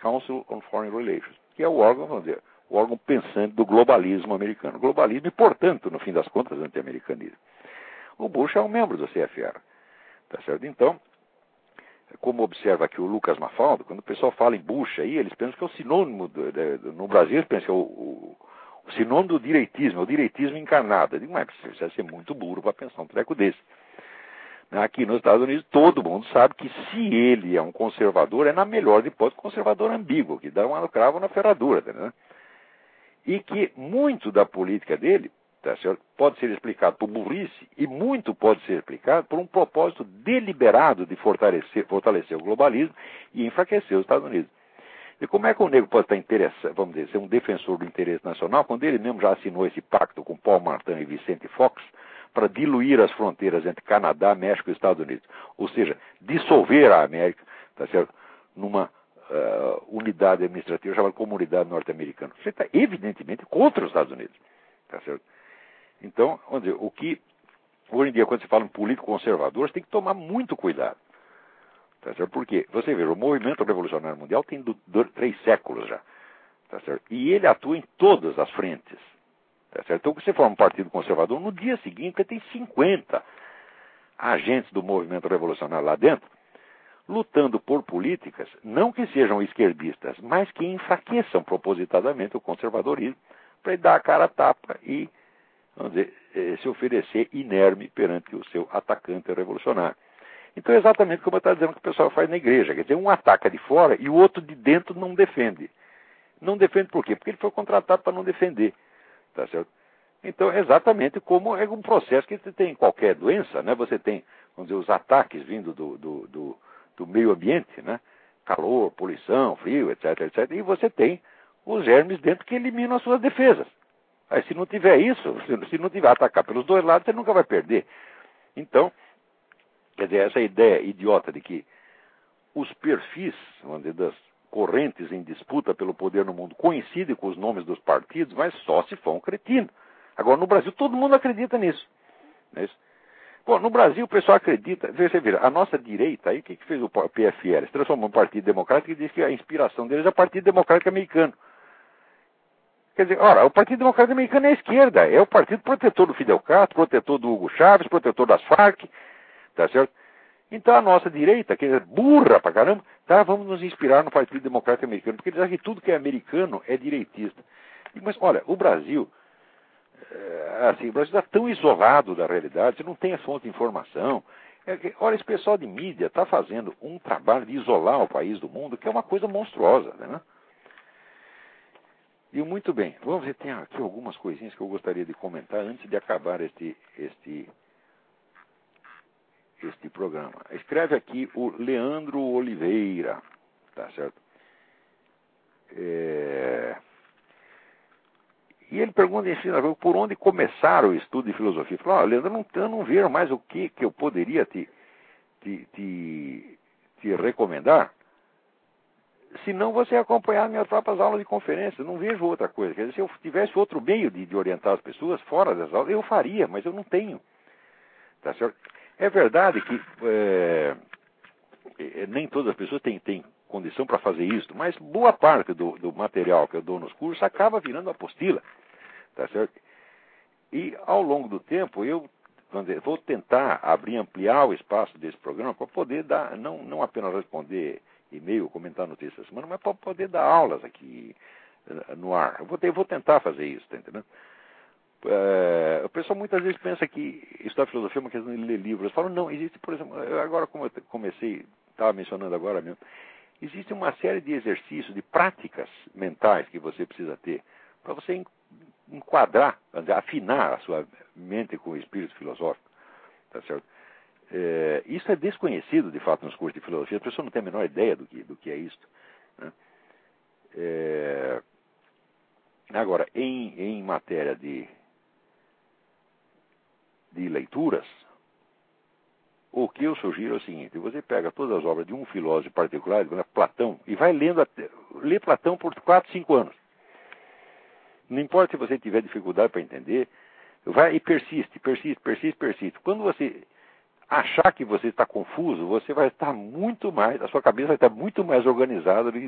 Council on Foreign Relations, que é o órgão, vamos dizer, o órgão pensante do globalismo americano. Globalismo e, portanto, no fim das contas, anti-americanismo. O Bush é um membro do CFR. Tá certo? Então, como observa aqui o Lucas Mafalda, quando o pessoal fala em Bush aí, eles pensam que é o sinônimo, no Brasil eles pensam que é o sinônimo do direitismo, é o direitismo encarnado. Eu digo, mas você precisa ser muito burro para pensar um treco desse. Aqui nos Estados Unidos, todo mundo sabe que se ele é um conservador, é na melhor hipótese conservador ambíguo, que dá um cravo na ferradura. Né? E que muito da política dele, tá certo, pode ser explicado por burrice e muito pode ser explicado por um propósito deliberado de fortalecer o globalismo e enfraquecer os Estados Unidos. E como é que o negro pode estar interessado, vamos dizer, ser um defensor do interesse nacional, quando ele mesmo já assinou esse pacto com Paul Martin e Vicente Fox para diluir as fronteiras entre Canadá, México e Estados Unidos? Ou seja, dissolver a América, tá certo, numa unidade administrativa chamada Comunidade Norte-Americana. Você está evidentemente contra os Estados Unidos, tá certo? Então, vamos dizer, o que hoje em dia, quando se fala em político conservador, você tem que tomar muito cuidado. Tá certo? Porque, você veja, o movimento revolucionário mundial tem 3 séculos já. Tá certo? E ele atua em todas as frentes. Tá certo? Então, se você for um partido conservador, no dia seguinte você tem 50 agentes do movimento revolucionário lá dentro, lutando por políticas, não que sejam esquerdistas, mas que enfraqueçam propositadamente o conservadorismo, para ele dar a cara a tapa e, vamos dizer, se oferecer inerme perante o seu atacante revolucionário. Então é exatamente como eu estava dizendo que o pessoal faz na igreja. Quer dizer, um ataca de fora e o outro de dentro não defende. Não defende por quê? Porque ele foi contratado para não defender. Tá certo? Então é exatamente como é um processo que você tem em qualquer doença, né? Você tem, vamos dizer, os ataques vindo do meio ambiente, né? Calor, poluição, frio, etc, etc. E você tem os germes dentro que eliminam as suas defesas. Aí, se não tiver isso, se não tiver atacar pelos dois lados, você nunca vai perder. Então, quer dizer, essa ideia idiota de que os perfis, vamos dizer, das correntes em disputa pelo poder no mundo coincidem com os nomes dos partidos, mas só se for um cretino. Agora, no Brasil, todo mundo acredita nisso. Não é isso? Bom, no Brasil, o pessoal acredita. Você vê, a nossa direita, aí, o que fez o PFL? Se transformou em Partido Democrático e diz que a inspiração deles é o Partido Democrático Americano. Quer dizer, ora, o Partido Democrático Americano é a esquerda, é o partido protetor do Fidel Castro, protetor do Hugo Chávez, protetor das Farc, tá certo? Então a nossa direita, que é burra pra caramba, tá, vamos nos inspirar no Partido Democrático Americano, porque eles acham que tudo que é americano é direitista. Mas, olha, o Brasil está tão isolado da realidade, você não tem a fonte de informação. Olha, esse pessoal de mídia está fazendo um trabalho de isolar o país do mundo, que é uma coisa monstruosa, né? E muito bem, vamos ver, tem aqui algumas coisinhas que eu gostaria de comentar antes de acabar este programa. Escreve aqui o Leandro Oliveira, tá certo? E ele pergunta por onde começar o estudo de filosofia. Ele falou, Leandro, eu não vejo mais o que eu poderia te recomendar, se não você acompanhar minhas próprias aulas de conferência. Não vejo outra coisa. Quer dizer, se eu tivesse outro meio de orientar as pessoas fora das aulas, eu faria, mas eu não tenho. Tá certo? É verdade que nem todas as pessoas têm condição para fazer isso, mas boa parte do material que eu dou nos cursos acaba virando apostila. Tá certo? E ao longo do tempo eu vou tentar ampliar o espaço desse programa para poder dar, não apenas responder e-mail, comentar notícias da semana, mas para poder dar aulas aqui no ar. Eu vou tentar fazer isso, tá entendendo? O pessoal muitas vezes pensa que estudar filosofia é uma questão de ler livros. Eu falo, não, existe, por exemplo, agora como eu comecei, estava mencionando agora mesmo, existe uma série de exercícios, de práticas mentais que você precisa ter para você enquadrar, afinar a sua mente com o espírito filosófico. Tá certo? Isso é desconhecido, de fato, nos cursos de filosofia. As pessoas não têm a menor ideia do que é isso. Né? Agora, em matéria de leituras, o que eu sugiro é o seguinte: você pega todas as obras de um filósofo particular, Platão, e vai lê Platão por 4, 5 anos. Não importa se você tiver dificuldade para entender, vai e persiste. Quando você achar que você está confuso, você vai estar muito mais, a sua cabeça vai estar muito mais organizada